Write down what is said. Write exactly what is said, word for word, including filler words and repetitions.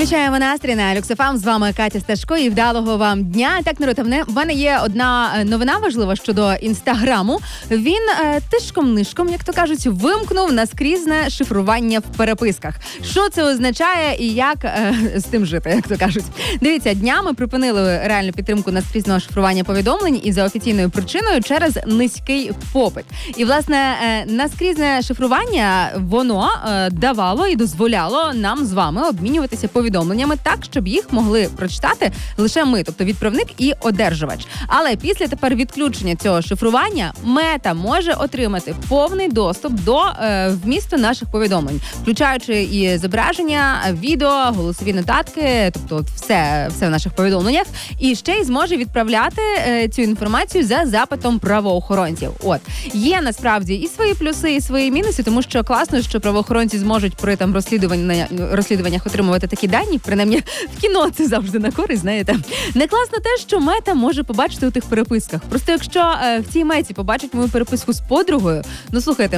Підвищаємо настрій на Люкс еф ем. З вами Катя Сташко і вдалого вам дня. Так, народ, в мене є одна новина важлива щодо Інстаграму. Він е, тишком-нишком, як то кажуть, вимкнув наскрізне шифрування в переписках. Що це означає і як е, з тим жити, як то кажуть. Дивіться, днями припинили реальну підтримку наскрізного шифрування повідомлень і за офіційною причиною через низький попит. І, власне, е, наскрізне шифрування, воно е, давало і дозволяло нам з вами обмінюватися повідомленнями так, щоб їх могли прочитати лише ми, тобто відправник і одержувач. Але після тепер відключення цього шифрування Мета може отримати повний доступ до е, вмісту наших повідомлень, включаючи і зображення, відео, голосові нотатки, тобто от все, все в наших повідомленнях, і ще й зможе відправляти е, цю інформацію за запитом правоохоронців. От. Є насправді і свої плюси, і свої мінуси, тому що класно, що правоохоронці зможуть при там розслідуванні, розслідуваннях отримувати такі дані, принаймні в кіно це завжди на користь, знаєте. Не класно те, що Мета може побачити у тих переписках. Просто якщо е, в цій Меті побачить мою переписку з подругою, ну слухайте,